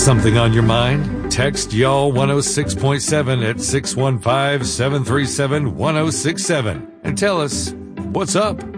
something on your mind? Text Y'all 106.7 at 615-737-1067 and tell us what's up.